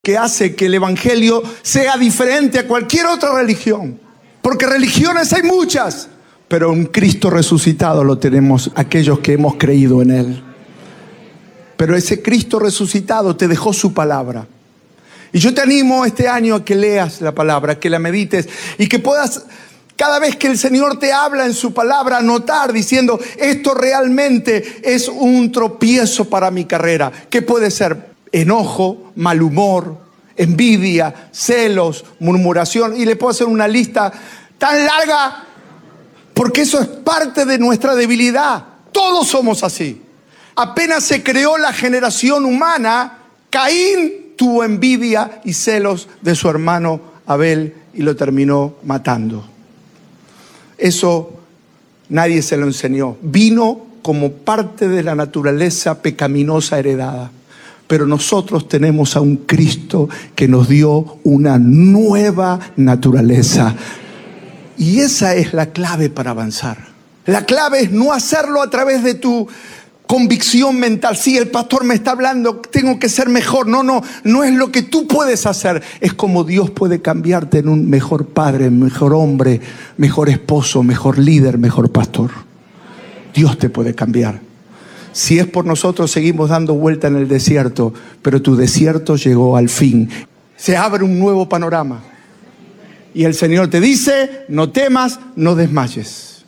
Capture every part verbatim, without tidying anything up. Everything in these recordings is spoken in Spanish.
que hace que el evangelio sea diferente a cualquier otra religión. Porque religiones hay muchas, pero un Cristo resucitado lo tenemos aquellos que hemos creído en Él. Pero ese Cristo resucitado te dejó su palabra. Y yo te animo este año a que leas la palabra, que la medites y que puedas, cada vez que el Señor te habla en su palabra, anotar diciendo, esto realmente es un tropiezo para mi carrera. ¿Qué puede ser? Enojo, mal humor, envidia, celos, murmuración. Y le puedo hacer una lista tan larga porque eso es parte de nuestra debilidad. Todos somos así. Apenas se creó la generación humana, Caín tuvo envidia y celos de su hermano Abel y lo terminó matando. Eso nadie se lo enseñó. Vino como parte de la naturaleza pecaminosa heredada. Pero nosotros tenemos a un Cristo que nos dio una nueva naturaleza. Y esa es la clave para avanzar. La clave es no hacerlo a través de tu convicción mental. Sí, el pastor me está hablando, tengo que ser mejor. No, no, no es lo que tú puedes hacer. Es como Dios puede cambiarte en un mejor padre, mejor hombre, mejor esposo, mejor líder, mejor pastor. Dios te puede cambiar. Si es por nosotros, seguimos dando vuelta en el desierto, pero tu desierto llegó al fin. Se abre un nuevo panorama. Y el Señor te dice, no temas, no desmayes.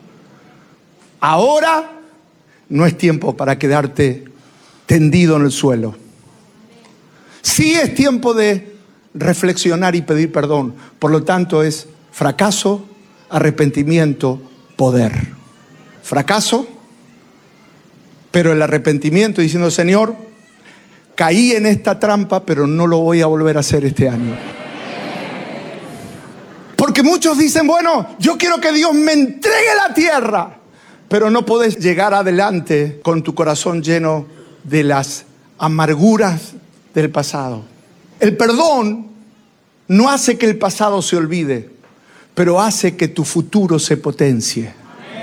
Ahora no es tiempo para quedarte tendido en el suelo. Sí es tiempo de reflexionar y pedir perdón. Por lo tanto, es fracaso, arrepentimiento, poder. Fracaso, pero el arrepentimiento diciendo, Señor, caí en esta trampa, pero no lo voy a volver a hacer este año. Porque muchos dicen, bueno, yo quiero que Dios me entregue la tierra. Pero no podés llegar adelante con tu corazón lleno de las amarguras del pasado. El perdón no hace que el pasado se olvide, pero hace que tu futuro se potencie.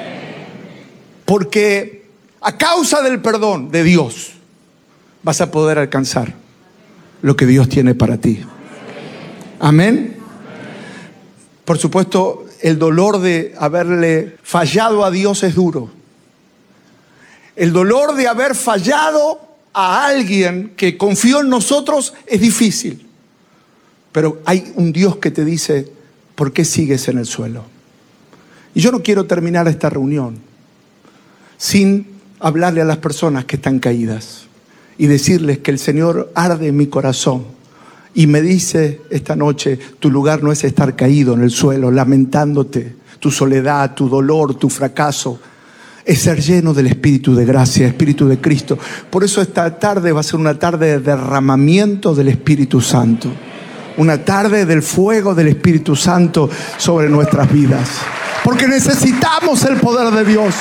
Porque a causa del perdón de Dios vas a poder alcanzar lo que Dios tiene para ti. Amén. Por supuesto, el dolor de haberle fallado a Dios es duro. El dolor de haber fallado a alguien que confió en nosotros es difícil. Pero hay un Dios que te dice, ¿por qué sigues en el suelo? Y yo no quiero terminar esta reunión sin hablarle a las personas que están caídas y decirles que el Señor arde en mi corazón. Y me dice esta noche, tu lugar no es estar caído en el suelo, lamentándote, tu soledad, tu dolor, tu fracaso. Es ser lleno del Espíritu de gracia, Espíritu de Cristo. Por eso esta tarde va a ser una tarde de derramamiento del Espíritu Santo. Una tarde del fuego del Espíritu Santo sobre nuestras vidas. Porque necesitamos el poder de Dios.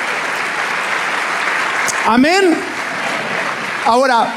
Amén. Ahora,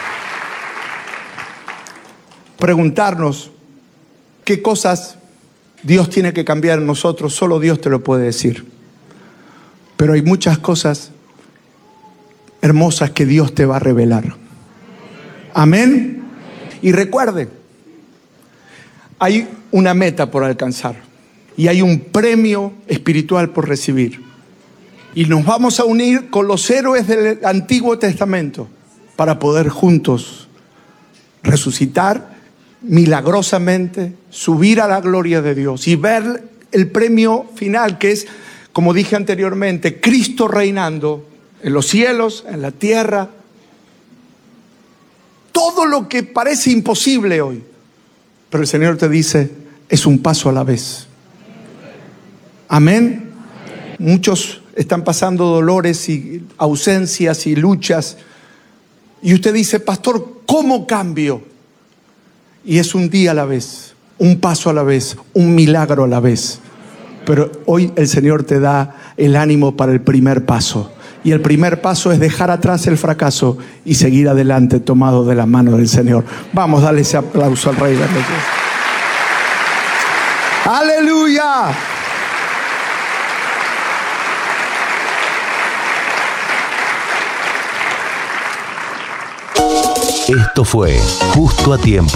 preguntarnos qué cosas Dios tiene que cambiar en nosotros, solo Dios te lo puede decir. Pero hay muchas cosas hermosas que Dios te va a revelar. Amén. Y recuerde, hay una meta por alcanzar y hay un premio espiritual por recibir. Y nos vamos a unir con los héroes del Antiguo Testamento para poder juntos resucitar milagrosamente, subir a la gloria de Dios y ver el premio final, que es, como dije anteriormente, Cristo reinando en los cielos, en la tierra. Todo lo que parece imposible hoy, pero el Señor te dice, es un paso a la vez. Amén. Muchos están pasando dolores y ausencias y luchas, y usted dice, pastor, ¿cómo cambio? Y es un día a la vez, un paso a la vez, un milagro a la vez. Pero hoy el Señor te da el ánimo para el primer paso. Y el primer paso es dejar atrás el fracaso y seguir adelante tomado de la mano del Señor. Vamos, dale ese aplauso al Rey de Reyes. ¡Aleluya! Esto fue Justo a Tiempo.